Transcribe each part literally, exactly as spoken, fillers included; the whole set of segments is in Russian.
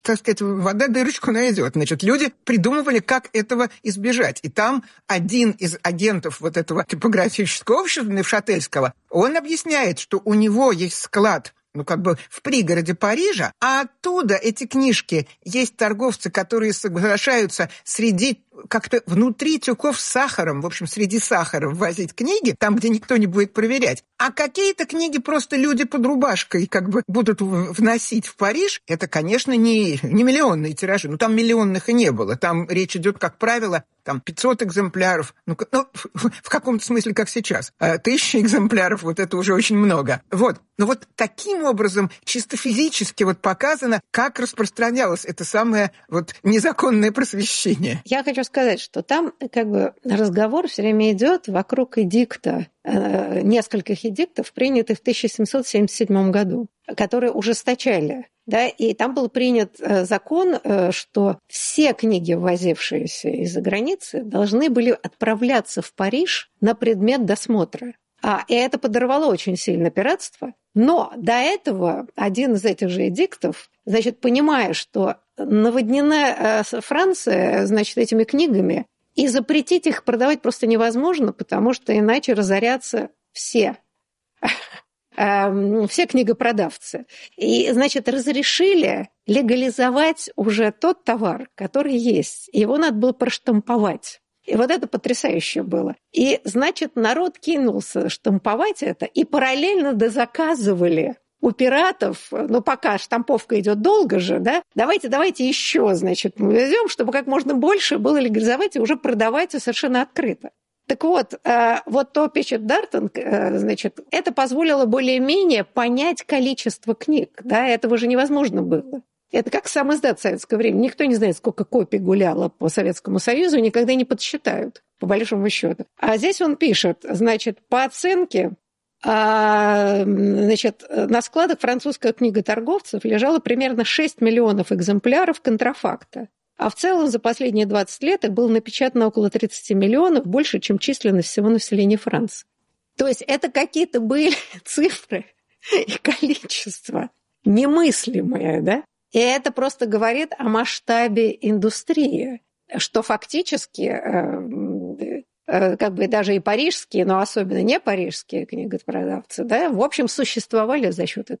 так сказать, вода дырочку найдет. Значит, люди придумывали, как этого избежать. И там один из агентов вот этого типографического общества Невшательского, он объясняет, что у него есть склад, ну, как бы в пригороде Парижа, а оттуда эти книжки, есть торговцы, которые соглашаются среди, как-то внутри тюков с сахаром, в общем, среди сахара ввозить книги, там, где никто не будет проверять. А какие-то книги просто люди под рубашкой как бы будут вносить в Париж. Это, конечно, не, не миллионные тиражи, ну, там миллионных и не было. Там речь идет, как правило, там пятьсот экземпляров, ну, ну в, в каком-то смысле, как сейчас. А тысяча экземпляров, вот это уже очень много. Вот. Но вот таким образом, чисто физически вот показано, как распространялось это самое вот незаконное просвещение. Я хочу сказать, что там как бы разговор все время идет вокруг эдикта, э, нескольких эдиктов, принятых в тысяча семьсот семьдесят седьмом году, которые ужесточали. Да, и там был принят закон, что все книги, ввозившиеся из-за границы, должны были отправляться в Париж на предмет досмотра. А, и это подорвало очень сильно пиратство. Но до этого один из этих же эдиктов, значит, понимая, что наводнена Франция, значит, этими книгами, и запретить их продавать просто невозможно, потому что иначе разорятся все. все книгопродавцы. И, значит, разрешили легализовать уже тот товар, который есть. Его надо было проштамповать. И вот это потрясающе было. И, значит, народ кинулся штамповать это, и параллельно дозаказывали у пиратов, ну, пока штамповка идет долго же, да, давайте, давайте еще, значит, мы везем, чтобы как можно больше было легализовать и уже продавать совершенно открыто. Так вот, вот то пишет Дартон, значит, это позволило более-менее понять количество книг. Да, этого же невозможно было. Это как сам издат в советское время. Никто не знает, сколько копий гуляло по Советскому Союзу, никогда не подсчитают, по большому счету. А здесь он пишет, значит, по оценке, значит, на складах французских книготорговцев лежало примерно шесть миллионов экземпляров контрафакта. А в целом за последние двадцать лет их было напечатано около тридцать миллионов, больше, чем численность всего населения Франции. То есть это какие-то были цифры и количество немыслимые, да? И это просто говорит о масштабе индустрии, что фактически как бы даже и парижские, но особенно не парижские книгопродавцы, да, в общем, существовали за счет этого.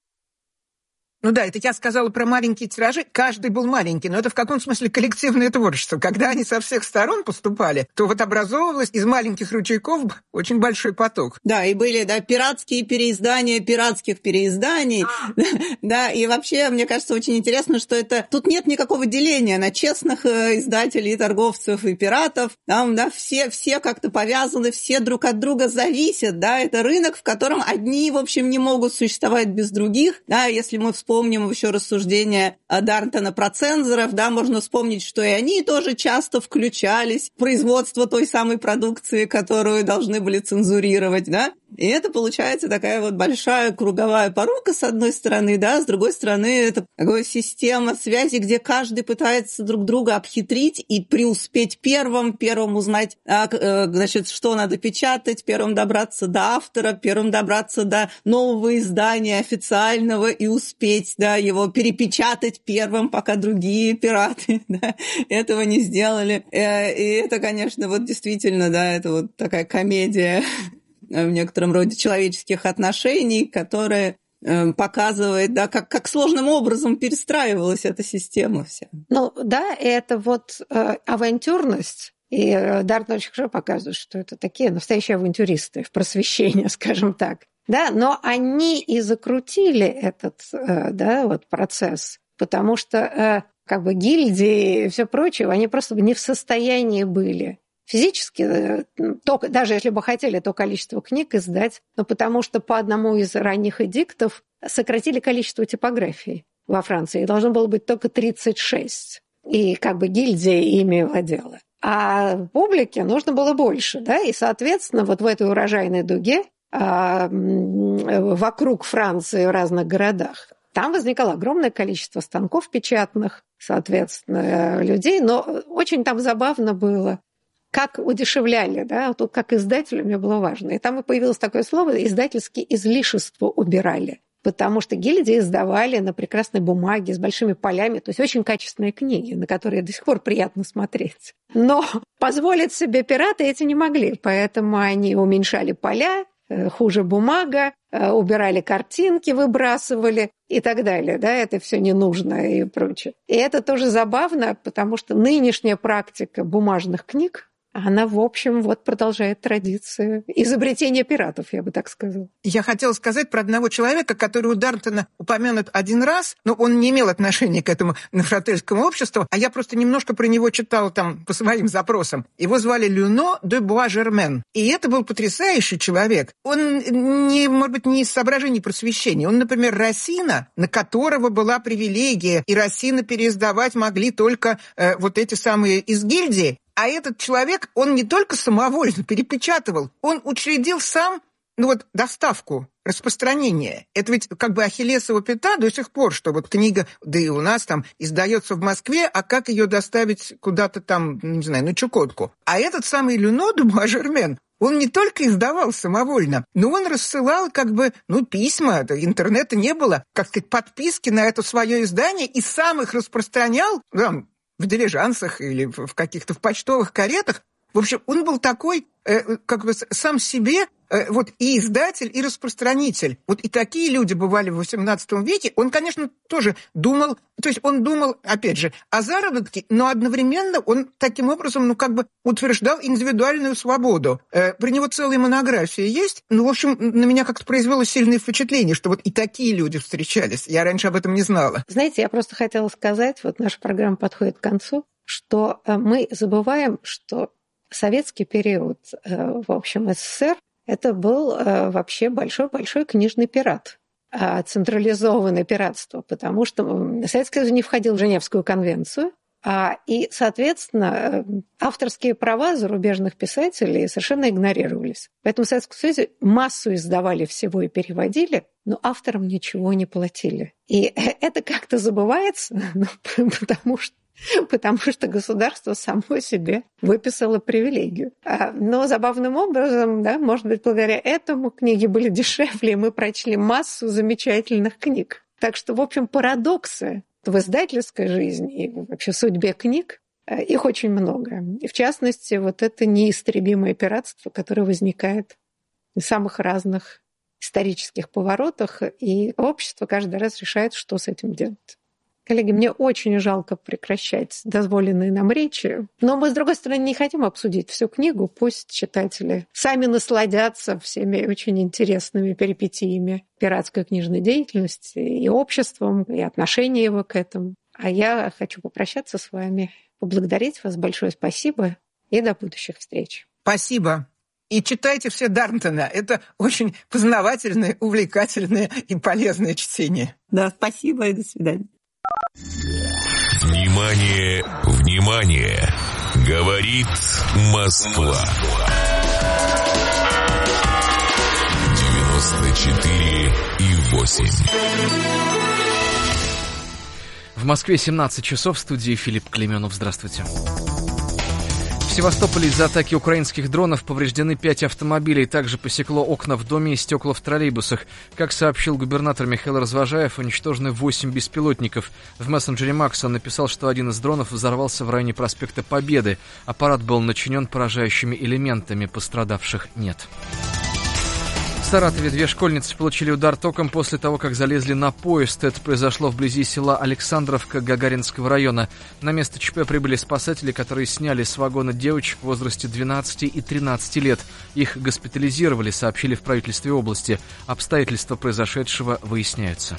Ну да, это я сказала про маленькие тиражи. Каждый был маленький, но это в каком смысле коллективное творчество. Когда они со всех сторон поступали, то вот образовывалось из маленьких ручейков очень большой поток. Да, и были, да, пиратские переиздания пиратских переизданий. Да, и вообще, мне кажется, очень интересно, что это... Тут нет никакого деления на честных издателей, торговцев и пиратов. Там, да, все, все как-то повязаны, все друг от друга зависят, да. Это рынок, в котором одни, в общем, не могут существовать без других, да, если мы вспомним Помним еще рассуждения Дартона про цензоров, да, можно вспомнить, что и они тоже часто включались в производство той самой продукции, которую должны были цензурировать, да. И это получается такая вот большая круговая порука, с одной стороны, да, с другой стороны, это такая система связи, где каждый пытается друг друга обхитрить и преуспеть первым, первым узнать, значит, что надо печатать, первым добраться до автора, первым добраться до нового издания официального и успеть, да, его перепечатать первым, пока другие пираты, да, этого не сделали. И это, конечно, вот действительно, да, это вот такая комедия в некотором роде человеческих отношений, которая показывает, да, как, как сложным образом перестраивалась эта система вся. Ну да, это вот э, авантюрность. И Дартон очень хорошо показывает, что это такие настоящие авантюристы в просвещении, скажем так. Да, но они и закрутили этот, э, да, вот процесс, потому что э, как бы гильдии и все прочее, они просто не в состоянии были физически, то, даже если бы хотели то количество книг издать, но потому что по одному из ранних эдиктов сократили количество типографий во Франции, и должно было быть только тридцать шесть, и как бы гильдия ими владела. А публике нужно было больше, да, и, соответственно, вот в этой урожайной дуге а, вокруг Франции в разных городах там возникало огромное количество станков печатных, соответственно, людей, но очень там забавно было, как удешевляли, да, тут как издателю мне было важно. И там и появилось такое слово «издательские излишества убирали». потому что гильдии издавали на прекрасной бумаге с большими полями, то есть очень качественные книги, на которые до сих пор приятно смотреть. Но позволить себе пираты эти не могли, поэтому они уменьшали поля, хуже бумага, убирали картинки, выбрасывали и так далее. Да, это все не нужно и прочее. И это тоже забавно, потому что нынешняя практика бумажных книг, она, в общем, вот продолжает традицию изобретения пиратов, я бы так сказала. Я хотела сказать про одного человека, который у Д'Артона упомянут один раз, но он не имел отношения к этому невшательскому обществу, а я просто немножко про него читала там по своим запросам. Его звали Люно де Буа-Жермен. И это был потрясающий человек. Он, не, может быть, не из соображений просвещения. Он, например, Рассина, на которого была привилегия, и Рассина переиздавать могли только э, вот эти самые из гильдии. А этот человек, он не только самовольно перепечатывал, он учредил сам, ну вот, доставку, распространение. Это ведь как бы ахиллесова пята до сих пор, что вот книга, да и у нас там, издается в Москве, а как ее доставить куда-то там, не знаю, на Чукотку. А этот самый Люно де Буа-Жермен, он не только издавал самовольно, но он рассылал как бы, ну, письма, интернета не было, как сказать, подписки на это свое издание, и сам их распространял, там, в дилижансах или в каких-то в почтовых каретах. В общем, он был такой, э, как бы сам себе, э, вот и издатель, и распространитель. Вот и такие люди бывали в восемнадцатом веке. Он, конечно, тоже думал, то есть он думал, опять же, о заработке, но одновременно он таким образом, ну, как бы утверждал индивидуальную свободу. Э, про него целая монография есть. Ну, в общем, на меня как-то произвело сильное впечатление, что вот и такие люди встречались. Я раньше об этом не знала. Знаете, я просто хотела сказать, вот наша программа подходит к концу, что мы забываем, что советский период, в общем, СССР, это был вообще большой-большой книжный пират, централизованное пиратство, потому что Советский Союз не входил в Женевскую конвенцию, и, соответственно, авторские права зарубежных писателей совершенно игнорировались. Поэтому в Советском Союзе массу издавали всего и переводили, но авторам ничего не платили. И это как-то забывается, потому что потому что государство само себе выписало привилегию. Но забавным образом, да, может быть, благодаря этому книги были дешевле, и мы прочли массу замечательных книг. Так что, в общем, парадоксы в издательской жизни и вообще в судьбе книг, их очень много. И, в частности, вот это неистребимое пиратство, которое возникает в самых разных исторических поворотах, и общество каждый раз решает, что с этим делать. Коллеги, мне очень жалко прекращать дозволенные нам речи, но мы, с другой стороны, не хотим обсудить всю книгу. Пусть читатели сами насладятся всеми очень интересными перипетиями пиратской книжной деятельности и обществом, и отношения его к этому. А я хочу попрощаться с вами, поблагодарить вас, большое спасибо, и до будущих встреч. Спасибо. И читайте все Д'Артона. Это очень познавательное, увлекательное и полезное чтение. Да, спасибо и до свидания. Внимание, внимание! Говорит Москва. девяносто четыре и восемь. В Москве семнадцать часов, в студии Филипп Клейменов. Здравствуйте. В Севастополе из-за атаки украинских дронов повреждены пять автомобилей. Также посекло окна в доме и стекла в троллейбусах. Как сообщил губернатор Михаил Развожаев, уничтожены восемь беспилотников. В мессенджере Макс он написал, что один из дронов взорвался в районе проспекта Победы. Аппарат был начинен поражающими элементами, пострадавших нет. В Саратове две школьницы получили удар током после того, как залезли на поезд. Это произошло вблизи села Александровка Гагаринского района. На место ЧП прибыли спасатели, которые сняли с вагона девочек в возрасте двенадцати и тринадцати лет. Их госпитализировали, сообщили в правительстве области. Обстоятельства произошедшего выясняются.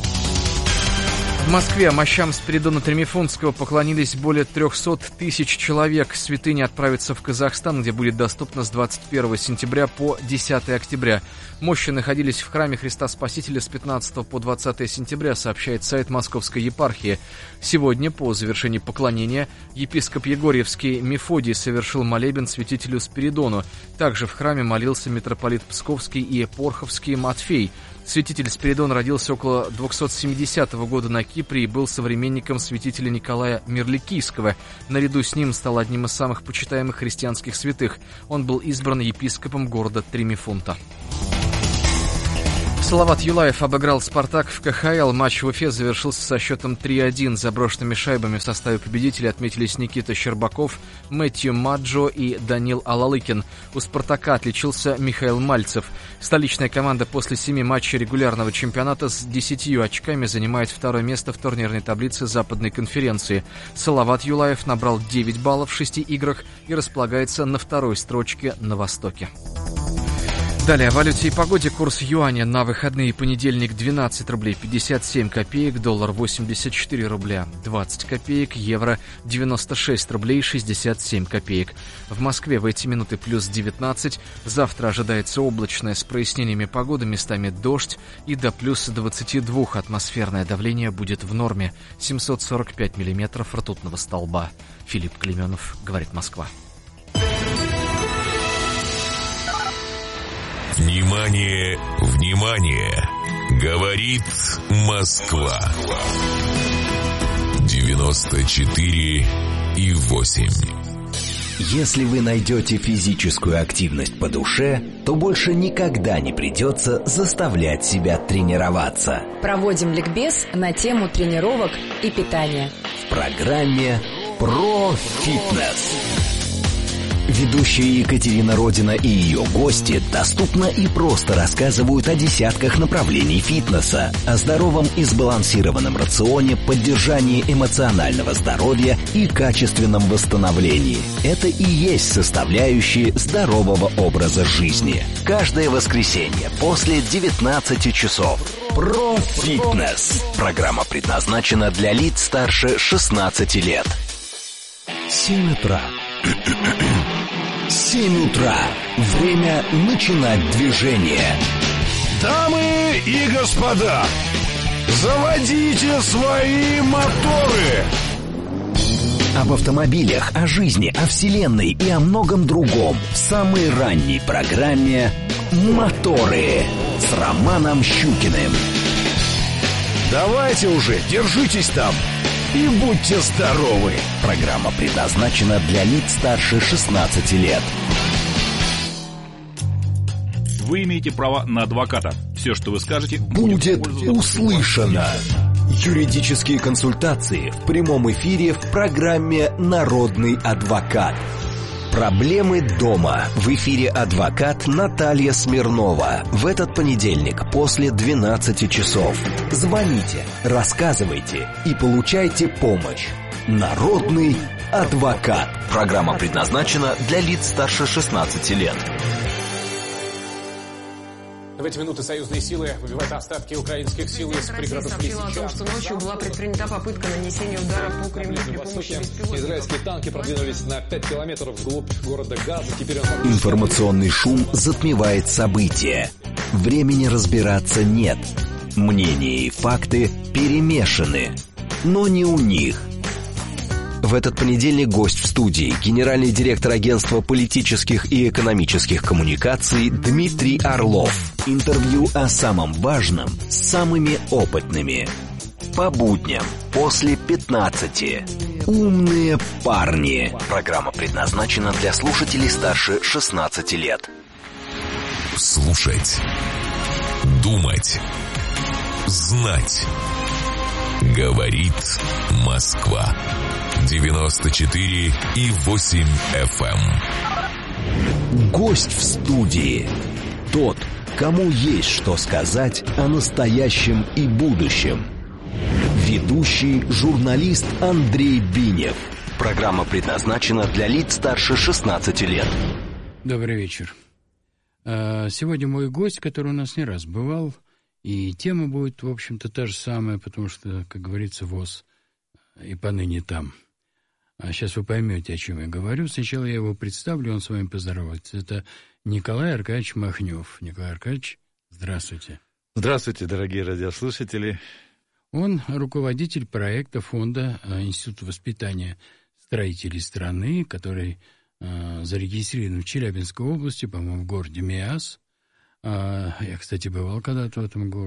В Москве мощам Спиридона Тремифунтского поклонились более трехсот тысяч человек. Святыня отправится в Казахстан, где будет доступна с двадцать первого сентября по десятого октября. Мощи находились в храме Христа Спасителя с пятнадцатого по двадцатое сентября, сообщает сайт Московской епархии. Сегодня, по завершении поклонения, епископ Егорьевский Мефодий совершил молебен святителю Спиридону. Также в храме молился митрополит Псковский и Порховский Матфей. Святитель Спиридон родился около двухсот семидесятого года на Кипре и был современником святителя Николая Мирликийского. Наряду с ним стал одним из самых почитаемых христианских святых. Он был избран епископом города Тремифунта. В Салават Юлаев обыграл «Спартак» в ка ха эл. Матч в Уфе завершился со счетом три один. Заброшенными шайбами в составе победителей отметились Никита Щербаков, Мэтью Маджо и Данил Алалыкин. У «Спартака» отличился Михаил Мальцев. Столичная команда после семи матчей регулярного чемпионата с десятью очками занимает второе место в турнирной таблице Западной конференции. Салават Юлаев набрал девять баллов в шести играх и располагается на второй строчке на Востоке. Далее о валюте и погоде. Курс юаня на выходные: понедельник двенадцать рублей пятьдесят семь копеек, доллар восемьдесят четыре рубля двадцать копеек, евро девяносто шесть рублей шестьдесят семь копеек. В Москве в эти минуты плюс девятнадцать. Завтра ожидается облачная с прояснениями погоды, местами дождь, и до плюс двадцати двух. Атмосферное давление будет в норме. семьсот сорок пять миллиметров ртутного столба. Филипп Клейменов, говорит Москва. Внимание, внимание! Говорит Москва. девяносто четыре и восемь. Если вы найдете физическую активность по душе, то больше никогда не придется заставлять себя тренироваться. Проводим ликбез на тему тренировок и питания. В программе «Про фитнес». Ведущие Екатерина Родина и ее гости доступно и просто рассказывают о десятках направлений фитнеса, о здоровом и сбалансированном рационе, поддержании эмоционального здоровья и качественном восстановлении. Это и есть составляющие здорового образа жизни. Каждое воскресенье после девятнадцати часов. Про фитнес. Программа предназначена для лиц старше шестнадцати лет. семь утра. семь утра. Время начинать движение. Дамы и господа, заводите свои моторы. Об автомобилях, о жизни, о вселенной и о многом другом в самой ранней программе «Моторы» с Романом Щукиным. Давайте уже, держитесь там и будьте здоровы. Программа предназначена для лиц старше шестнадцати лет. Вы имеете право на адвоката. Все, что вы скажете, будет услышано. Юридические консультации в прямом эфире в программе «Народный адвокат». Проблемы дома. В эфире адвокат Наталья Смирнова. В этот понедельник после двенадцати часов. Звоните, рассказывайте и получайте помощь. Народный адвокат. Программа предназначена для лиц старше шестнадцати лет. В эти минуты союзные силы выбивают остатки украинских сил из пригородов Лисичанска. Сообщила о том, что ночью была предпринята попытка нанесения удара по Кремлю при помощи беспилотников. Израильские танки продвинулись на пять километров вглубь города Газа. Теперь он... Информационный шум затмевает события. Времени разбираться нет. Мнения и факты перемешаны. Но не у них. В этот понедельник гость в студии — генеральный директор агентства политических и экономических коммуникаций Дмитрий Орлов. Интервью о самом важном с самыми опытными. По будням после пятнадцати. Умные парни. Программа предназначена для слушателей старше шестнадцати лет. Слушать, думать, знать. Говорит Москва. девяносто четыре и восемь эф эм. Гость в студии. Тот, кому есть что сказать о настоящем и будущем. Ведущий журналист Андрей Бинев. Программа предназначена для лиц старше шестнадцати лет. Добрый вечер. Сегодня мой гость, который у нас не раз бывал, и тема будет, в общем-то, та же самая, потому что, как говорится, ВОЗ и поныне там. А сейчас вы поймете, о чем я говорю. Сначала я его представлю, он с вами поздоровается. Это Николай Аркадьевич Махнев. Николай Аркадьевич, здравствуйте. Здравствуйте, дорогие радиослушатели. Он руководитель проекта фонда Института воспитания строителей страны, который э, зарегистрирован в Челябинской области, по-моему, в городе Миас. Э, я, кстати, бывал когда-то в этом городе.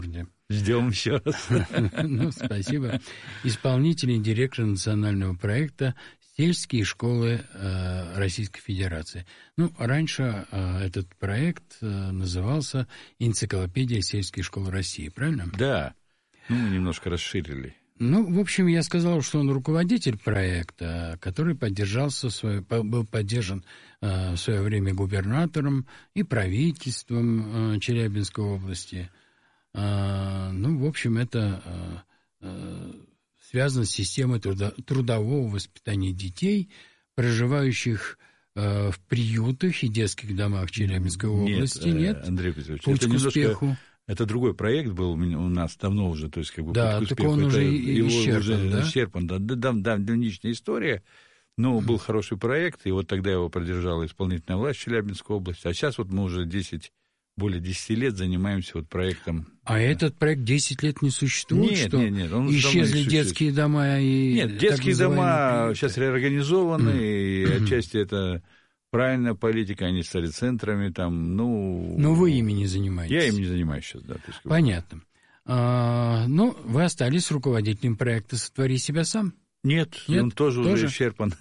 Ждем еще раз. Ну, спасибо. Исполнительный директор национального проекта «Сельские школы Российской Федерации». Ну, раньше этот проект назывался «Энциклопедия сельских школ России», правильно? Да. Ну, мы немножко расширили. Ну, в общем, я сказал, что он руководитель проекта, который поддержался, был поддержан в свое время губернатором и правительством Челябинской области. Ну, в общем, это связано с системой трудового воспитания детей, проживающих в приютах и детских домах Челябинской области. Нет, Нет Андрей Петрович, путь к успеху. Это другой проект был у нас давно уже, то есть как бы да, путь к так успеху. он это уже его исчерпан, уже да? исчерпан, да, да, да, давнишняя история, но mm. был хороший проект, и вот тогда его поддержала исполнительная власть Челябинской области, а сейчас вот мы уже десять, более десяти лет занимаемся вот проектом. А этот проект десять лет не существует, нет, что нет, нет, он исчезли детские дома и... Нет, детские дома сейчас реорганизованы, mm. и mm. отчасти это... Правильная политика, они стали центрами, там, ну... Но вы ими не занимаетесь. Я им не занимаюсь сейчас, да. Есть, понятно. А, ну, вы остались руководителем проекта «Сотвори себя сам». Нет, Нет? он тоже, тоже? уже исчерпан.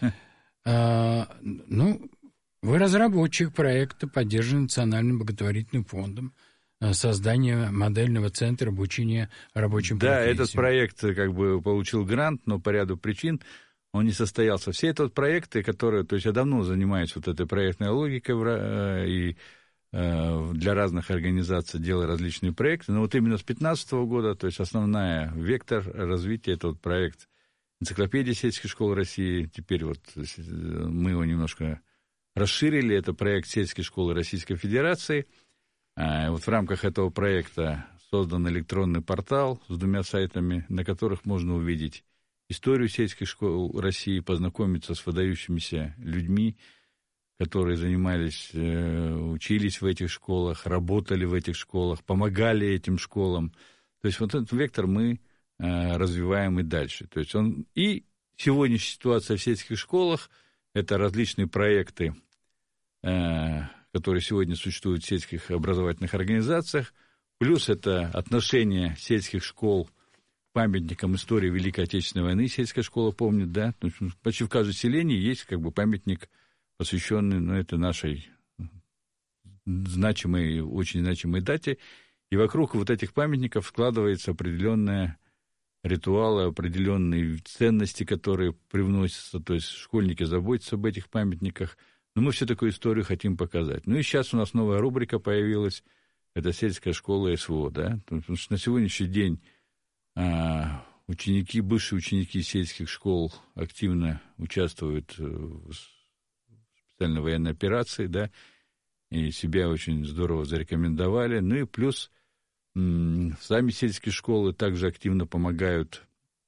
А, ну, вы разработчик проекта, поддержанный Национальным благотворительным фондом, создания модельного центра обучения рабочим да, профессиям. Да, этот проект как бы получил грант, но по ряду причин он не состоялся. Все это вот проекты, которые... То есть я давно занимаюсь вот этой проектной логикой и для разных организаций делаю различные проекты. Но вот именно с две тысячи пятнадцатого года, то есть основная вектор развития, это вот проект «Энциклопедия сельских школ России». Теперь вот мы его немножко расширили. Это проект «Сельские школы Российской Федерации». Вот в рамках этого проекта создан электронный портал с двумя сайтами, на которых можно увидеть историю сельских школ России, познакомиться с выдающимися людьми, которые занимались, учились в этих школах, работали в этих школах, помогали этим школам. То есть вот этот вектор мы развиваем и дальше. То есть он... И сегодняшняя ситуация в сельских школах – это различные проекты, которые сегодня существуют в сельских образовательных организациях, плюс это отношение сельских школ памятникам истории Великой Отечественной войны, сельская школа помнит, да, почти в каждом селении есть как бы памятник, посвященный, ну, это нашей значимой, очень значимой дате, и вокруг вот этих памятников складываются определенные ритуалы, определенные ценности, которые привносятся, то есть школьники заботятся об этих памятниках, но мы всю такую историю хотим показать. Ну и сейчас у нас новая рубрика появилась, это сельская школа СВО, да, потому что на сегодняшний день ученики, бывшие ученики сельских школ активно участвуют в специальной военной операции, да, и себя очень здорово зарекомендовали. Ну и плюс сами сельские школы также активно помогают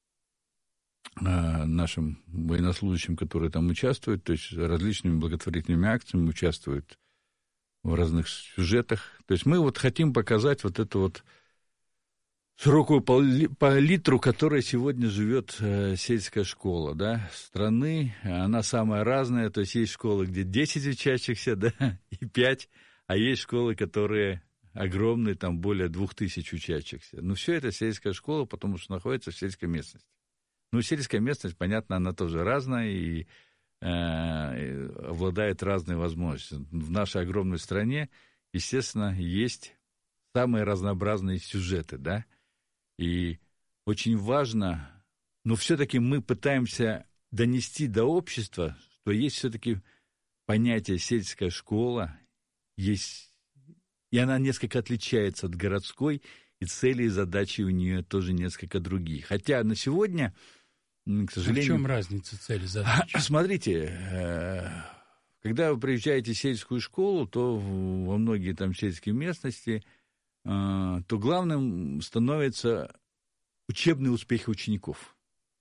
нашим военнослужащим, которые там участвуют, то есть различными благотворительными акциями участвуют в разных сюжетах. То есть мы вот хотим показать вот эту вот широкую палитру, которой сегодня живет э, сельская школа, да, страны, она самая разная, то есть есть школы, где десять учащихся, да, и пять, а есть школы, которые огромные, там более двух тысяч учащихся. Но все это сельская школа, потому что находится в сельской местности. Ну, сельская местность, понятно, она тоже разная и э, обладает разной возможностью. В нашей огромной стране, естественно, есть самые разнообразные сюжеты, да, и очень важно, но все-таки мы пытаемся донести до общества, что есть все-таки понятие сельская школа, есть, и она несколько отличается от городской, и цели и задачи у нее тоже несколько другие. Хотя на сегодня, к сожалению... А в чем разница цели и задачи? Смотрите, когда вы приезжаете в сельскую школу, то во многие там сельские местности... то главным становятся учебные успехи учеников.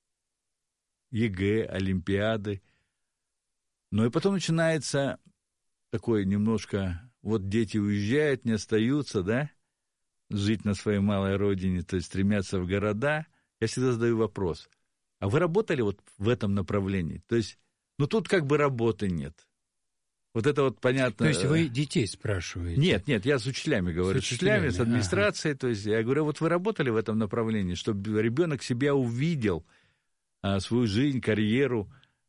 ЕГЭ, олимпиады. Но и потом начинается такое немножко, вот дети уезжают, не остаются, да, жить на своей малой родине, то есть стремятся в города. Я всегда задаю вопрос, а вы работали вот в этом направлении? То есть, ну тут как бы работы нет. вот это вот понятно. То есть вы детей спрашиваете? Нет, нет, я с учителями говорю, с учителями, с администрацией. Ага. То есть я говорю, вот вы работали в этом направлении, чтобы ребенок себя увидел, свою жизнь, карьеру,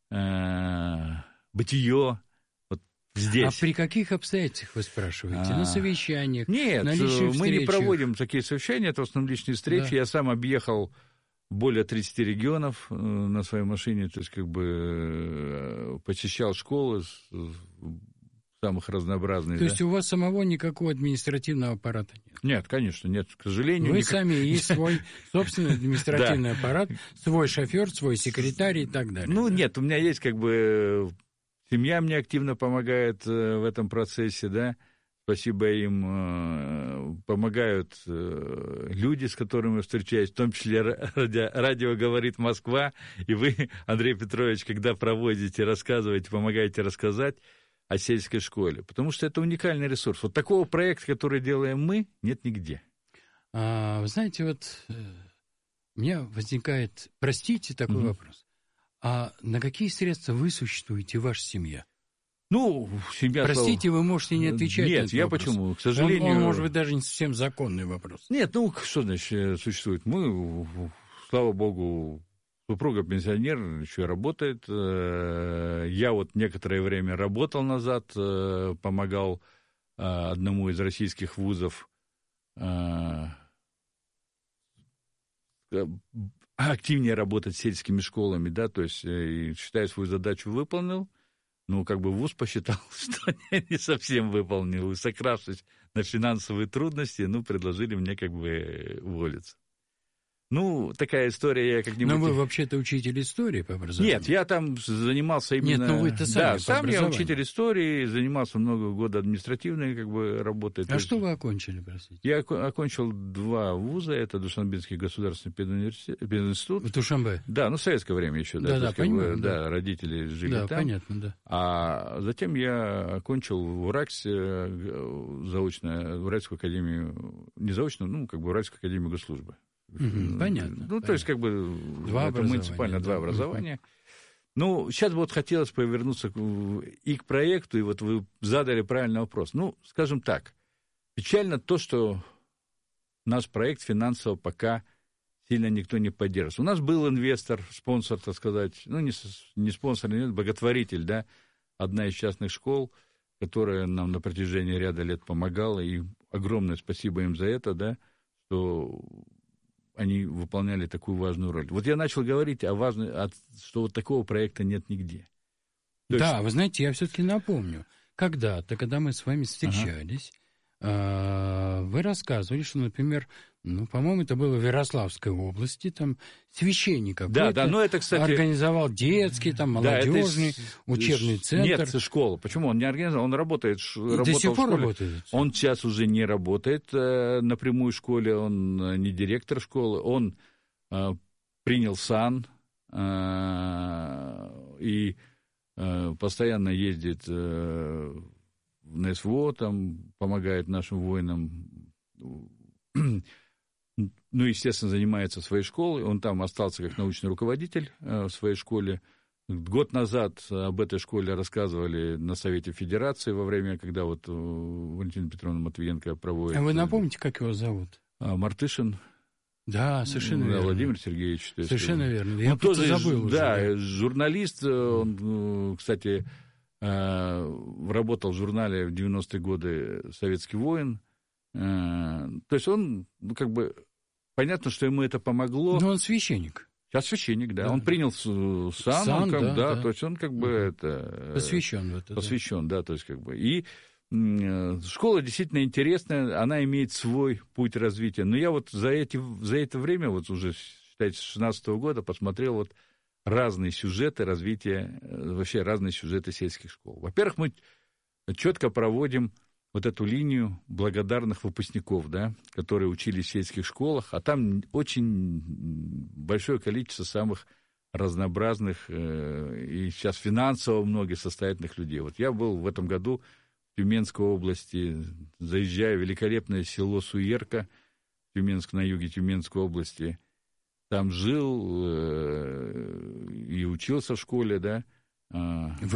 бытие. Здесь. А при каких обстоятельствах вы спрашиваете? А... На совещаниях? Нет, на личных мы встречах? не проводим такие совещания, это в основном личные встречи. Да. Я сам объехал более тридцати регионов на своей машине, то есть как бы посещал школы самых разнообразных. То да? есть у вас самого никакого административного аппарата нет? Нет, конечно, нет, к сожалению. Вы никак... сами есть свой собственный административный аппарат, свой шофер, свой секретарь и так далее. Ну, нет, у меня есть как бы... Семья мне активно помогает в этом процессе, да, спасибо им, помогают люди, с которыми я встречаюсь, в том числе радио, радио «Говорит Москва», и вы, Андрей Петрович, когда проводите, рассказываете, помогаете рассказать о сельской школе, потому что это уникальный ресурс. Вот такого проекта, который делаем мы, нет нигде. А, вы знаете, вот у меня возникает, простите, такой угу. вопрос. А на какие средства вы существуете, ваша семья? Ну, семья... Простите, вы можете не отвечать Нет, на этот я вопрос. Почему? К сожалению... Он, он, может быть, даже не совсем законный вопрос. Нет, ну, что значит существует? Мы, слава богу, супруга пенсионер, еще работает. Я вот некоторое время работал назад, помогал одному из российских вузов активнее работать с сельскими школами, да, то есть, и, считаю, свою задачу выполнил, ну, как бы вуз посчитал, что не совсем выполнил, и, сокравшись на финансовые трудности, ну, предложили мне как бы уволиться. Ну, такая история, я как-нибудь... Но вы вообще-то учитель истории по образованию? Нет, я там занимался именно... Нет, ну вы-то сами Да, по сам я учитель истории, занимался много года административной как бы работой. А что вы окончили, простите? Я окончил два вуза, это Душанбенский государственный пединститут. В Душанбе? Да, ну, в советское время еще, да. Да, да, есть, понимаю. Как бы, да. да, родители жили да, там. понятно, да. А затем я окончил в УРАКСе заочно, Уральскую академию, не заочно, ну, как бы Уральскую академию госслужбы. Угу, понятно. Ну, понятно. то есть, как бы, два это муниципально два да. образования. Ну, сейчас вот хотелось повернуться и к проекту, и вот вы задали правильный вопрос. Ну, скажем так, печально то, что наш проект финансово пока сильно никто не поддерживает. У нас был инвестор, спонсор, так сказать, ну, не, не спонсор, нет, благотворитель, да, одна из частных школ, которая нам на протяжении ряда лет помогала, и огромное спасибо им за это, да, что... они выполняли такую важную роль. Вот я начал говорить о важной, что вот такого проекта нет нигде. То да, есть... вы знаете, я все-таки напомню, когда-то, когда мы с вами встречались, ага. вы рассказывали, что, например, ну, по-моему, это было в Ярославской области, там священник какой-то да, да, ну, это, кстати... организовал детский, там, молодежный, да, это... учебный центр. Нет, школа. Почему? Он не организовал, он работает. И до сих пор работает? Он сейчас уже не работает э, напрямую в школе, он не директор школы, он э, принял сан э, и э, постоянно ездит э, на СВО, там, помогает нашим воинам. Ну, естественно, занимается своей школой. Он там остался как научный руководитель в своей школе. Год назад об этой школе рассказывали на Совете Федерации во время, когда вот Валентина Петровна Матвиенко проводит... А вы напомните, как его зовут? Мартышин. Да, совершенно да, верно. Владимир Сергеевич. Совершенно есть, верно. Я он тоже забыл да, уже. Да, журналист. Он, кстати, работал в журнале в девяностые годы «Советский воин». То есть он, ну, как бы, понятно, что ему это помогло. Но он священник. Сейчас священник, да. да. Он принял сан, сан он, как, да, да, да, то есть он как бы это... Посвящен в это. Посвящен, да. да, то есть как бы... И школа действительно интересная, она имеет свой путь развития. Но я вот за, эти, за это время, вот уже, считайте, с шестнадцатого года посмотрел вот разные сюжеты развития, вообще разные сюжеты сельских школ. Во-первых, мы четко проводим вот эту линию благодарных выпускников, да, которые учились в сельских школах, а там очень большое количество самых разнообразных э, и сейчас финансово многих состоятельных людей. Вот я был в этом году в Тюменской области, заезжаю в великолепное село Суерка, Тюменск, на юге Тюменской области, там жил э, и учился в школе, да. Вы?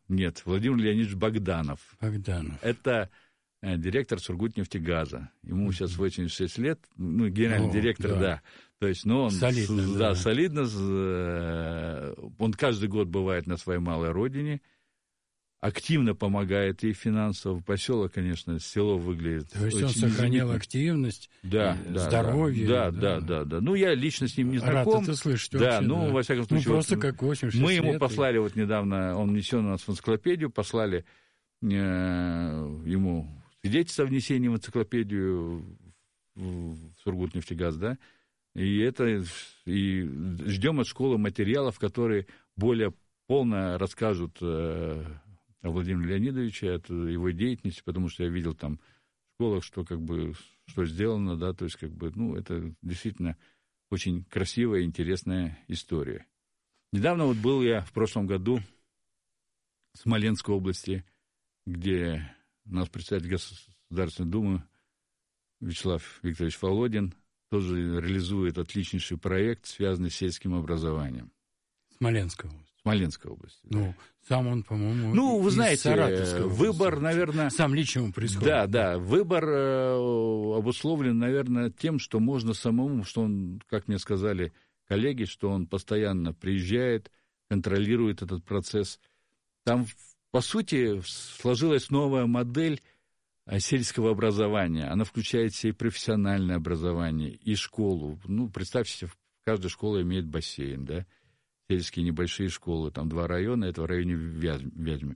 Нет, Владимир Леонидович Богданов. Богданов. Это директор Сургутнефтегаза. Ему сейчас восемьдесят шесть лет, ну, генеральный О, директор, да. да. То есть, ну, он солидно, с, да, да, солидно. Он каждый год бывает на своей малой родине, активно помогает ей финансово. Поселок, конечно, село выглядит. То есть очень он сохранил изумительно. активность, да, да, здоровье. Да, да, да, да, да. Ну, я лично с ним не знаком. Рад это слышать да, вообще, ну, да. во всяком случае. Ну, просто вот, как восемьдесят шесть мы ему лет, послали и... вот недавно, он внесен у нас в энциклопедию, послали э, ему свидетельство о внесении в энциклопедию в Сургутнефтегаз, да, и это, и ждем от школы материалов, которые более полно расскажут э, о Владимире Леонидовиче, от его деятельности, потому что я видел там в школах, что как бы, что сделано, да, то есть как бы, ну, это действительно очень красивая и интересная история. Недавно вот был я в прошлом году в Смоленской области, где нас председатель Государственной Думы Вячеслав Викторович Володин тоже реализует отличнейший проект, связанный с сельским образованием. Смоленская область. Смоленской области. Ну, да. сам он, по-моему, ну, вы из знаете, Саратовской области. Выбор, наверное... Сам лично ему происходит. Да, да, выбор э, обусловлен, наверное, тем, что можно самому, что он, как мне сказали коллеги, что он постоянно приезжает, контролирует этот процесс. Там, по сути, сложилась новая модель сельского образования. Она включает в себя и профессиональное образование, и школу. Ну, представьте, каждая школа имеет бассейн, да, сельские небольшие школы, там два района, это в районе Вязьмы.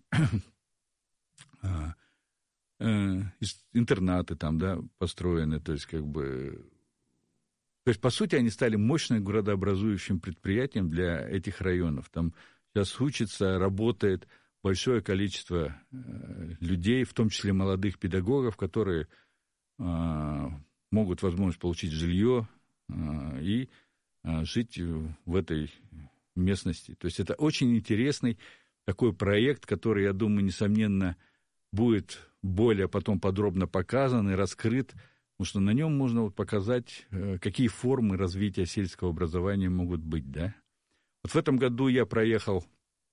Интернаты там, да, построены, то есть, как бы... То есть, по сути, они стали мощным городообразующим предприятием для этих районов. Там сейчас учится, работает большое количество людей, в том числе молодых педагогов, которые могут возможность получить жилье и жить в этой местности. То есть это очень интересный такой проект, который, я думаю, несомненно, будет более потом подробно показан и раскрыт, потому что на нем можно вот показать, какие формы развития сельского образования могут быть, да. Вот в этом году я проехал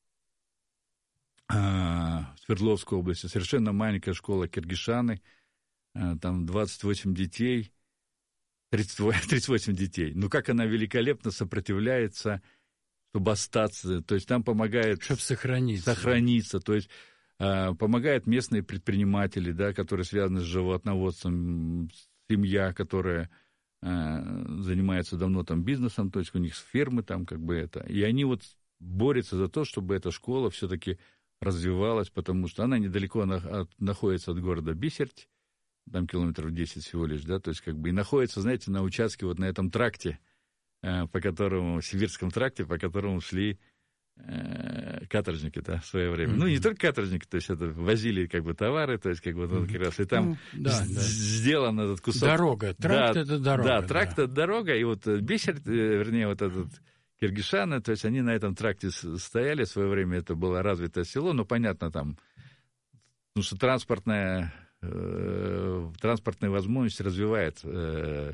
в Свердловской области, совершенно маленькая школа Киргишаны, там двадцать восемь детей, тридцать восемь детей. Ну, как она великолепно сопротивляется, чтобы остаться, то есть там помогает... Чтобы сохраниться. Сохраниться, то есть помогают местные предприниматели, да, которые связаны с животноводством, семья, которая занимается давно там бизнесом, то есть у них фермы там как бы это. И они вот борются за то, чтобы эта школа все-таки развивалась, потому что она недалеко на, от, находится от города Бисерть, там километров десять всего лишь, да, то есть как бы и находится, знаете, на участке вот на этом тракте, э, по которому, Сибирском тракте, по которому шли э, каторжники, да, в свое время. Mm-hmm. Ну, не только каторжники, то есть это возили как бы товары, то есть как бы вот, как раз, и там mm-hmm. да, да. сделан этот кусок. Дорога, тракт да, это дорога. Да, тракт да. это дорога, и вот Бисерть, вернее, вот этот... Киргишаны, то есть они на этом тракте стояли, в свое время это было развитое село, но понятно там, потому что транспортная, э, транспортная возможность развивает э,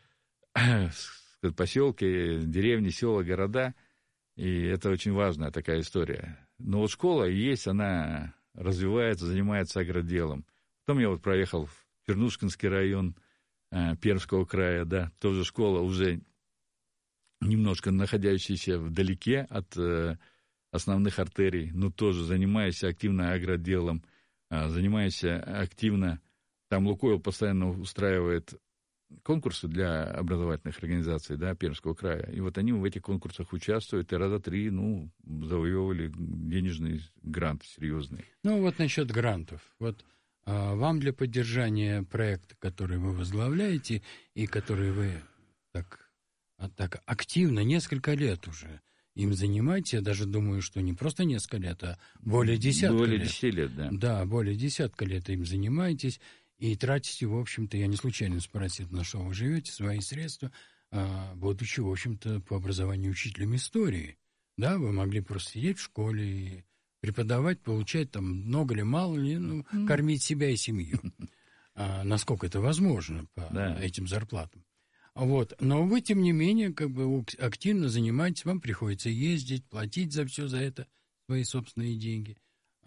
поселки, деревни, села, города, и это очень важная такая история. Но вот школа есть, она развивается, занимается агроделом. Потом я вот проехал в Чернушкинский район э, Пермского края, да, тоже школа уже... немножко находящийся вдалеке от э, основных артерий, но тоже занимаясь активно агроделом, э, занимаясь активно, там Лукойл постоянно устраивает конкурсы для образовательных организаций, да, Пермского края, и вот они в этих конкурсах участвуют, и раза три, ну, завоевывали денежный грант серьезный. Ну, вот насчет грантов, вот а, вам для поддержания проекта, который вы возглавляете, и который вы так... А так активно, несколько лет уже им занимаетесь. Я даже думаю, что не просто несколько лет, а более десятка лет. Более десяти лет, да. Да, более десятка лет им занимаетесь и тратите, в общем-то, я не случайно спросил, на что вы живете, свои средства, будучи, в общем-то, по образованию учителем истории. Да, вы могли просто сидеть в школе и преподавать, получать там много ли, мало ли, ну, mm. кормить себя и семью. А, насколько это возможно по да. этим зарплатам. Вот. Но вы, тем не менее, как бы активно занимаетесь, вам приходится ездить, платить за все за это свои собственные деньги.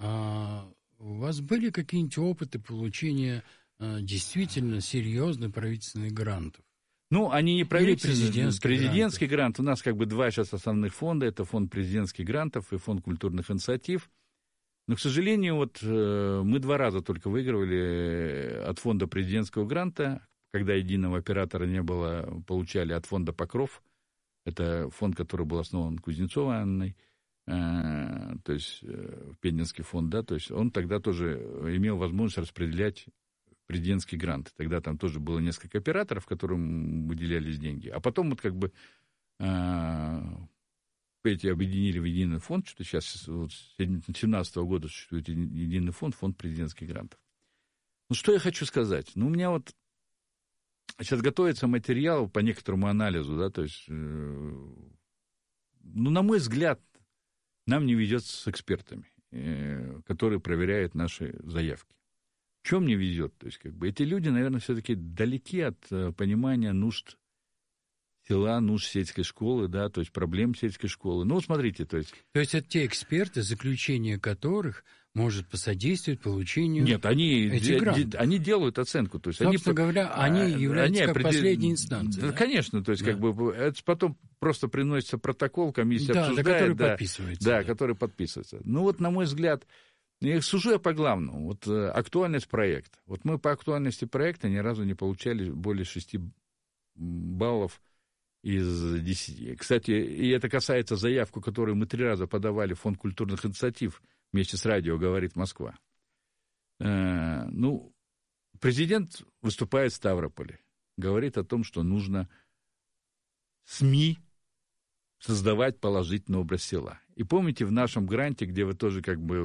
А у вас были какие-нибудь опыты получения а, действительно серьезных правительственных грантов? Ну, они не правительственные. Президентский, президентский грант. У нас как бы два сейчас основных фонда. Это фонд президентских грантов и фонд культурных инициатив. Но, к сожалению, вот э, мы два раза только выигрывали от фонда президентского гранта. Когда единого оператора не было, получали от фонда «Покров». Это фонд, который был основан Кузнецовой Анной. Э, то есть э, Пензенский фонд, да. То есть он тогда тоже имел возможность распределять президентский грант. Тогда там тоже было несколько операторов, которым выделялись деньги. А потом вот как бы э, эти объединили в единый фонд, что сейчас вот, с две тысячи семнадцатого года существует единый фонд, фонд президентских грантов. Ну, что я хочу сказать? Ну, у меня вот сейчас готовится материал по некоторому анализу, да, то есть, э, ну, на мой взгляд, нам не везет с экспертами, э, которые проверяют наши заявки. В чем не везет? То есть, как бы, эти люди, наверное, все-таки далеки от э, понимания нужд села, нужд сельской школы, да, то есть проблем сельской школы. Ну, смотрите, то есть... То есть это те эксперты, заключение которых может посодействовать получению Нет, они, этих грантов. Де, они делают оценку. То есть Собственно они, говоря, они являются они как определ... последней инстанцией. Да, да? Конечно, то есть, да. как бы, это потом просто приносится протокол, комиссия да, обсуждает. Да, который да, подписывается. Да, да, который подписывается. Ну, вот, на мой взгляд, я сужу я по главному. Вот актуальность проекта. Вот мы по актуальности проекта ни разу не получали более шести баллов из десяти. Кстати, и это касается заявку, которую мы три раза подавали в Фонд культурных инициатив вместе с радио «Говорит Москва». Э, ну, президент выступает в Ставрополе, говорит о том, что нужно СМИ создавать положительный образ села. И помните, в нашем гранте, где вы тоже как бы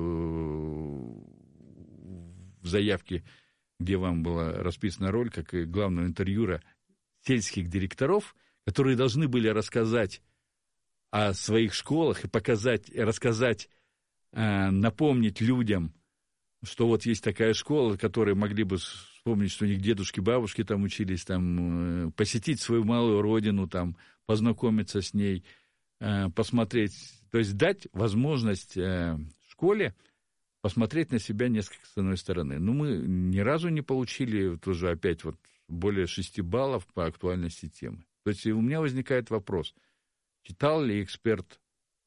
в заявке, где вам была расписана роль, как и главного интервьюера сельских директоров, которые должны были рассказать о своих школах и показать, рассказать, напомнить людям, что вот есть такая школа, которые могли бы вспомнить, что у них дедушки, бабушки там учились, там, посетить свою малую родину, там, познакомиться с ней, посмотреть, то есть дать возможность школе посмотреть на себя несколько с одной стороны. Но мы ни разу не получили тоже опять вот более шести баллов по актуальности темы. То есть у меня возникает вопрос, читал ли эксперт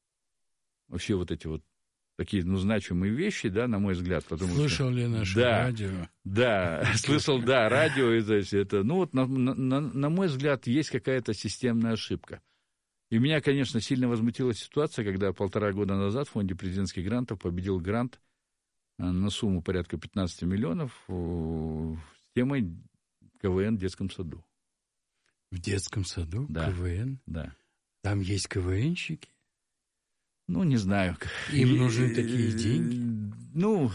вообще вот эти вот такие, ну, значимые вещи, да, на мой взгляд. Потому слышал что, ли наше да, радио? Да, слышал, да, радио. И, то есть, это, ну, вот, на, на, на мой взгляд, есть какая-то системная ошибка. И меня, конечно, сильно возмутила ситуация, когда полтора года назад в фонде президентских грантов победил грант на сумму порядка пятнадцать миллионов с темой КВН в детском саду. В детском саду? Да. КВН? Да. Там есть КВНщики? Ну, не знаю. Им нужны такие деньги? Ну,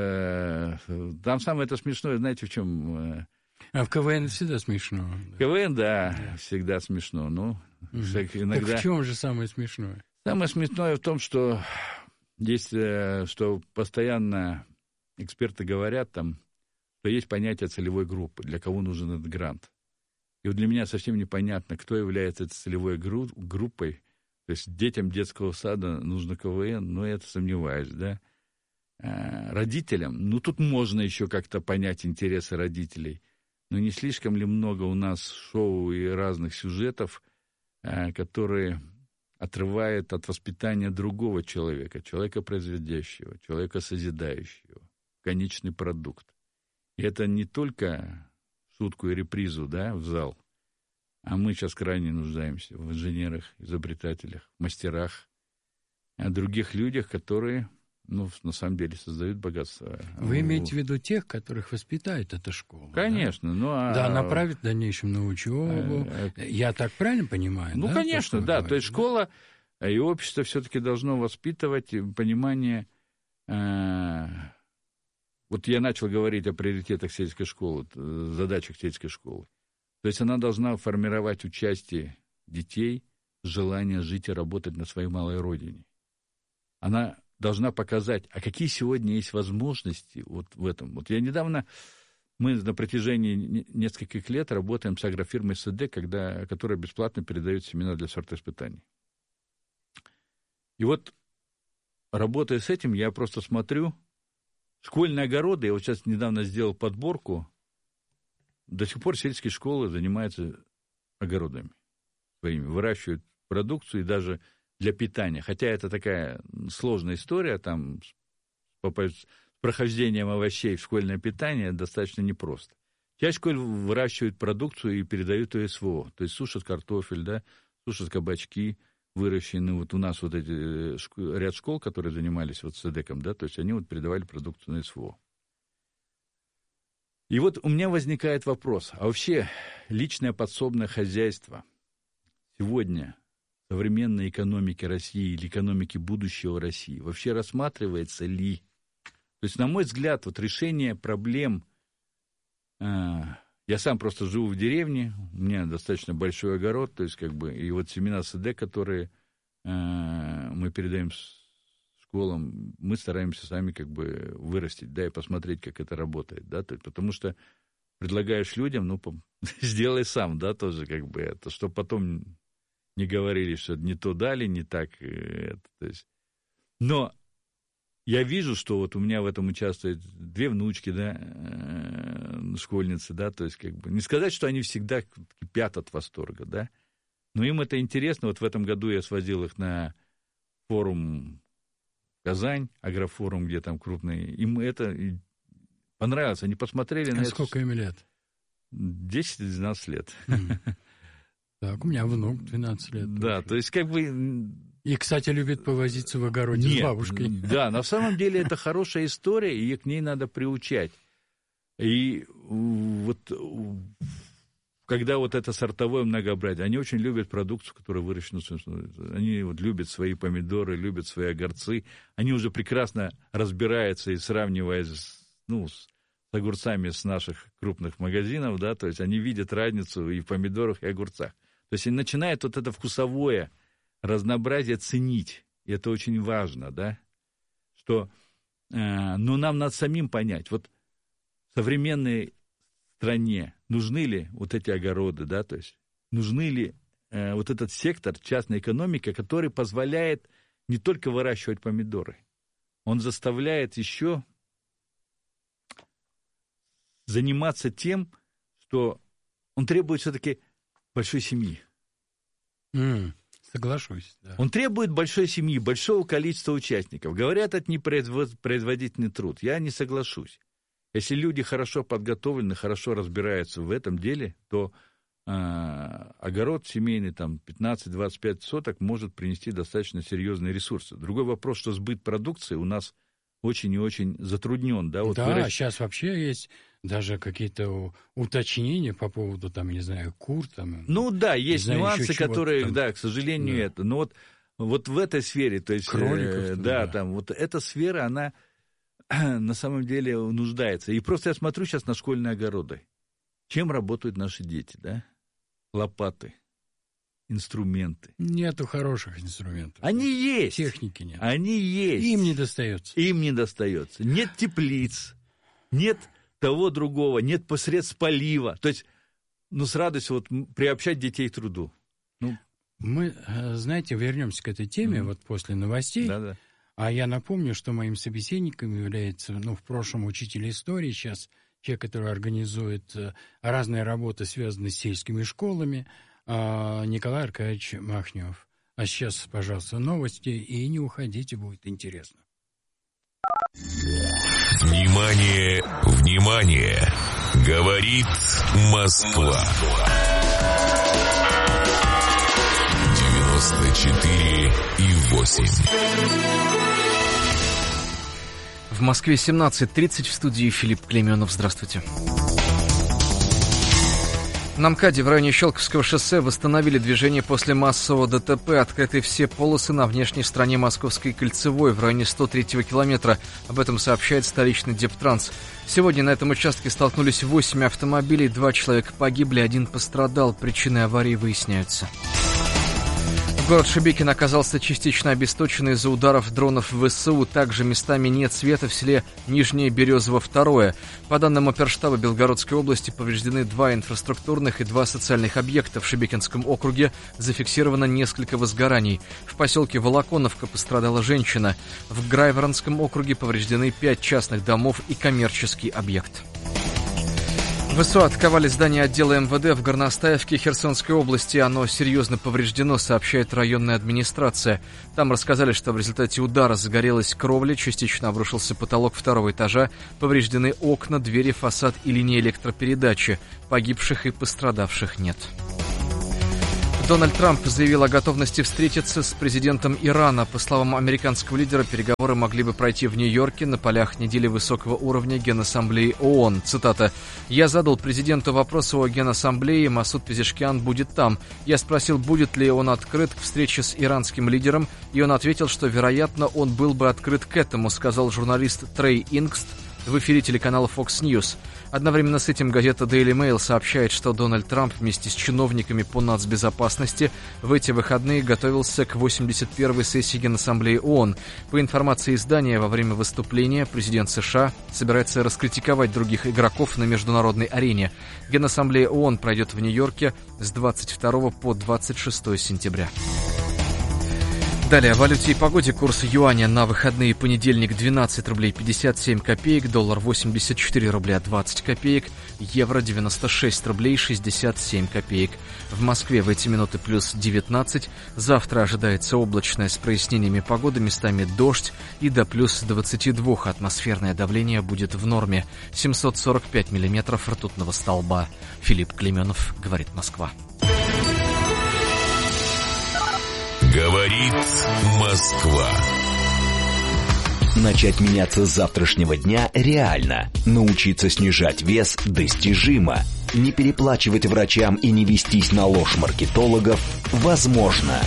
э, там самое это смешное, знаете, в чем? Э, а в КВН всегда смешно. КВН, да, да. всегда смешно. Ну, угу. иногда... Так в чем же самое смешное? Самое смешное в том, что есть, что постоянно эксперты говорят там, что есть понятие целевой группы, для кого нужен этот грант. И вот для меня совсем непонятно, кто является этой целевой группой. То есть детям детского сада нужно КВН, но я это сомневаюсь, да. А родителям, ну, тут можно еще как-то понять интересы родителей, но не слишком ли много у нас шоу и разных сюжетов, которые отрывают от воспитания другого человека, человека производящего, человека созидающего, конечный продукт. И это не только шутку и репризу, да, в зал, а мы сейчас крайне нуждаемся в инженерах, изобретателях, мастерах, о других людях, которые, ну, на самом деле, создают богатство. Вы имеете в виду тех, которых воспитает эта школа? Конечно. Да, ну, а... да, направит в дальнейшем на учебу. А... Я так правильно понимаю? Ну, да, конечно, то, да. говорите, то есть школа и общество все-таки должно воспитывать понимание... Э... Вот я начал говорить о приоритетах сельской школы, задачах сельской школы. То есть она должна формировать участие детей, желание жить и работать на своей малой родине. Она должна показать, а какие сегодня есть возможности вот в этом. Вот я недавно, мы на протяжении нескольких лет работаем с агрофирмой СД, когда, которая бесплатно передает семена для сортоиспытаний. И вот, работая с этим, я просто смотрю, школьные огороды, я вот сейчас недавно сделал подборку, до сих пор сельские школы занимаются огородами своими, выращивают продукцию и даже для питания. Хотя это такая сложная история, там с прохождением овощей в школьное питание достаточно непросто. Часть школ выращивают продукцию и передают ее СВО, то есть сушат картофель, да, сушат кабачки, выращены. Вот у нас вот эти ряд школ, которые занимались вот СЭДЭКом, да, то есть они вот передавали продукцию на СВО. И вот у меня возникает вопрос, а вообще личное подсобное хозяйство сегодня в современной экономике России или экономике будущего России вообще рассматривается ли? То есть, на мой взгляд, вот решение проблем, э, я сам просто живу в деревне, у меня достаточно большой огород, то есть, как бы, и вот семена СЭДЭК, которые э, мы передаем школам, мы стараемся сами как бы вырастить, да, и посмотреть, как это работает, да, то есть, потому что предлагаешь людям, ну, сделай сам, да, тоже как бы это, чтобы потом не говорили, что не то дали, не так, это, то есть, но я вижу, что вот у меня в этом участвуют две внучки, да, школьницы, да, то есть, как бы, не сказать, что они всегда кипят от восторга, да, но им это интересно. Вот в этом году я свозил их на форум Казань, агрофорум, где там крупные, им это понравилось, они посмотрели а на это. Сколько им лет? десять-двенадцать лет. Mm. Так, у меня внук двенадцать лет. Да, то есть, как бы... И, кстати, любит повозиться в огороде Нет, с бабушкой. Да, на самом деле это хорошая история, и к ней надо приучать. И вот когда вот это сортовое многообразие, они очень любят продукцию, которая выращена. Они вот любят свои помидоры, любят свои огурцы. Они уже прекрасно разбираются и сравнивая ну, с огурцами с наших крупных магазинов, да, то есть они видят разницу и в помидорах, и огурцах. То есть они начинают вот это вкусовое разнообразие ценить. И это очень важно, да, что, э, но нам надо самим понять, вот в современной стране нужны ли вот эти огороды, да, то есть нужны ли э, вот этот сектор частной экономики, который позволяет не только выращивать помидоры, он заставляет еще заниматься тем, что он требует все-таки большой семьи. Mm, соглашусь. Да. Он требует большой семьи, большого количества участников. Говорят, это не производительный труд. Я не соглашусь. Если люди хорошо подготовлены, хорошо разбираются в этом деле, то э, огород семейный, там, пятнадцать-двадцать пять соток, может принести достаточно серьезные ресурсы. Другой вопрос, что сбыт продукции у нас очень и очень затруднен. Да, вот да выращ... сейчас вообще есть даже какие-то уточнения по поводу, там, не знаю, кур. Там, ну да, есть знаю, нюансы, которые, там... да, к сожалению, да. это. Но вот, вот в этой сфере, то есть, кроликов, э, да, да, там, вот эта сфера, она на самом деле нуждается. И просто я смотрю сейчас на школьные огороды. Чем работают наши дети, да? Лопаты, инструменты. Нету хороших инструментов. Они есть. Техники нет. Они есть. Им не достается. Им не достается. Нет теплиц, нет того другого, нет средств полива. То есть, ну, с радостью вот приобщать детей к труду. Ну. Мы, знаете, вернемся к этой теме mm-hmm. вот после новостей. Да-да. А я напомню, что моим собеседником является, ну, в прошлом учитель истории, сейчас человек, который организует разные работы, связанные с сельскими школами, Николай Аркадьевич Махнев. А сейчас, пожалуйста, новости, и не уходите, будет интересно. Внимание, внимание! Говорит Москва. девяносто четыре и восемь. В Москве семнадцать тридцать, в студии Филипп Клейменов. Здравствуйте. На МКАДе в районе Щелковского шоссе восстановили движение после массового ДТП. Открыты все полосы на внешней стороне Московской кольцевой в районе сто третьего километра. Об этом сообщает столичный Дептранс. Сегодня на этом участке столкнулись восемь автомобилей. Два человека погибли, один пострадал. Причины аварии выясняются. Город Шебекино оказался частично обесточен из-за ударов дронов ВСУ. Также местами нет света в селе Нижнее Березово-второе. По данным оперштаба Белгородской области, повреждены два инфраструктурных и два социальных объекта. В Шебекинском округе зафиксировано несколько возгораний. В поселке Волоконовка пострадала женщина. В Грайворонском округе повреждены пять частных домов и коммерческий объект. ВСУ атаковали здание отдела МВД в Горностаевке Херсонской области. Оно серьезно повреждено, сообщает районная администрация. Там рассказали, что в результате удара загорелась кровля, частично обрушился потолок второго этажа, повреждены окна, двери, фасад и линии электропередачи. Погибших и пострадавших нет. Дональд Трамп заявил о готовности встретиться с президентом Ирана. По словам американского лидера, переговоры могли бы пройти в Нью-Йорке на полях недели высокого уровня Генассамблеи ООН. Цитата. «Я задал президенту вопрос о Генассамблее, Масуд Пезешкиан будет там. Я спросил, будет ли он открыт к встрече с иранским лидером, и он ответил, что, вероятно, он был бы открыт к этому», сказал журналист Трей Ингст в эфире телеканала Fox News. Одновременно с этим газета Daily Mail сообщает, что Дональд Трамп вместе с чиновниками по нацбезопасности в эти выходные готовился к восемьдесят первой сессии Генассамблеи ООН. По информации издания, во время выступления президент США собирается раскритиковать других игроков на международной арене. Генассамблея ООН пройдет в Нью-Йорке с двадцать второго по двадцать шестое сентября. Далее о валюте и погоде. Курс юаня на выходные: понедельник двенадцать рублей пятьдесят семь копеек, доллар восемьдесят четыре рубля двадцать копеек, евро девяносто шесть рублей шестьдесят семь копеек. В Москве в эти минуты плюс девятнадцать. Завтра ожидается облачная с прояснениями погоды, местами дождь, и до плюс двадцати двух. Атмосферное давление будет в норме. семьсот сорок пять миллиметров ртутного столба. Филипп Клейменов, говорит Москва. Говорит Москва. Начать меняться с завтрашнего дня реально. Научиться снижать вес достижимо. Не переплачивать врачам и не вестись на ложь маркетологов возможно.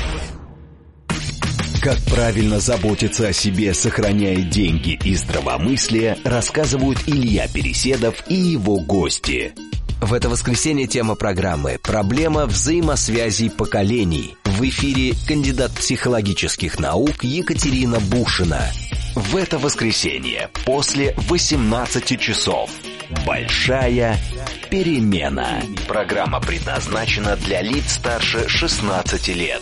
Как правильно заботиться о себе, сохраняя деньги и здравомыслие, рассказывают Илья Переседов и его гости. В это воскресенье тема программы «Проблема взаимосвязей поколений». В эфире кандидат психологических наук Екатерина Бушина. В это воскресенье после восемнадцати часов. Большая перемена. Программа предназначена для лиц старше шестнадцати лет.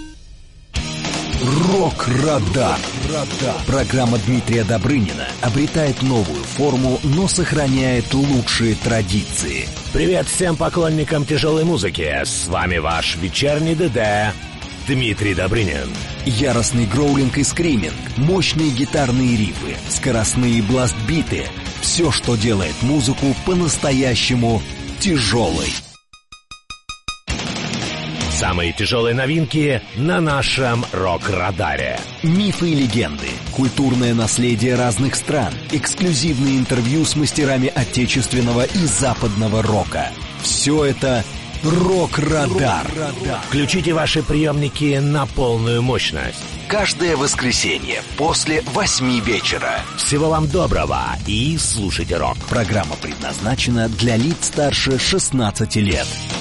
Рок-радар. Программа Дмитрия Добрынина обретает новую форму, но сохраняет лучшие традиции. Привет всем поклонникам тяжелой музыки. С вами ваш вечерний ДД Дмитрий Добрынин. Яростный гроулинг и скриминг, мощные гитарные рифы, скоростные бласт-биты. Все, что делает музыку по-настоящему тяжелой. Самые тяжелые новинки на нашем рок-радаре. Мифы и легенды, культурное наследие разных стран, эксклюзивные интервью с мастерами отечественного и западного рока. Все это рок-радар. Включите ваши приемники на полную мощность. Каждое воскресенье после восьми вечера. Всего вам доброго и слушайте рок. Программа предназначена для лиц старше шестнадцати лет.